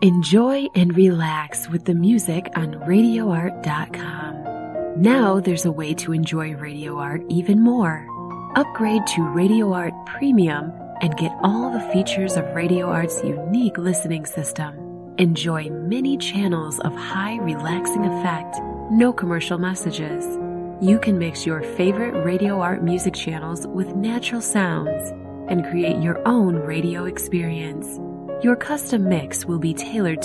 Enjoy and relax with the music on RadioArt.com. Now there's a way to enjoy Radio Art even more. Upgrade to Radio Art Premium and get all the features of Radio Art's unique listening system. Enjoy many channels of high relaxing effect, no commercial messages. You can mix your favorite Radio Art music channels with natural sounds and create your own radio experience. Your custom mix will be tailored